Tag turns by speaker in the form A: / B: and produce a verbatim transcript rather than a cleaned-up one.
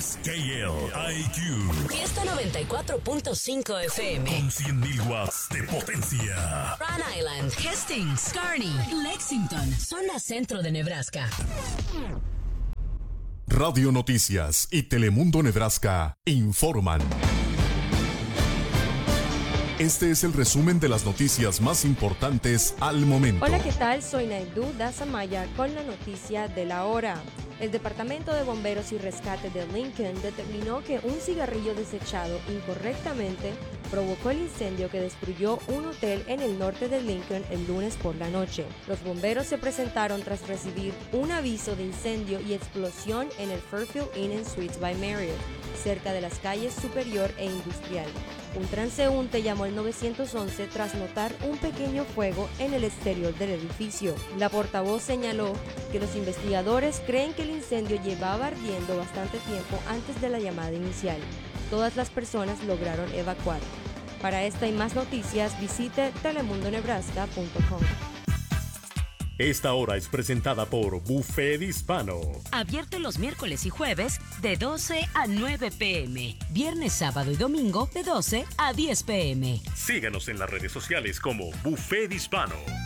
A: es K L I Q.
B: Fiesta noventa y cuatro punto cinco F M.
A: Con cien mil watts de potencia.
B: Rhode Island, Hastings, Kearney, Lexington, zona centro de Nebraska.
A: Radio Noticias y Telemundo Nebraska informan. Este es el resumen de las noticias más importantes al momento.
C: Hola, ¿qué tal? Soy Naidú Dazamaya con la noticia de la hora. El Departamento de Bomberos y Rescate de Lincoln determinó que un cigarrillo desechado incorrectamente provocó el incendio que destruyó un hotel en el norte de Lincoln el lunes por la noche. Los bomberos se presentaron tras recibir un aviso de incendio y explosión en el Fairfield Inn and Suites by Marriott, cerca de las calles Superior e Industrial. Un transeúnte llamó al nueve once tras notar un pequeño fuego en el exterior del edificio. La portavoz señaló que los investigadores creen que el incendio llevaba ardiendo bastante tiempo antes de la llamada inicial. Todas las personas lograron evacuar. Para esta y más noticias, visite telemundo nebraska punto com.
D: Esta hora es presentada por Buffet Hispano.
B: Abierto los miércoles y jueves de doce a nueve pm. Viernes, sábado y domingo de doce a diez pm.
D: Síganos en las redes sociales como Buffet Hispano.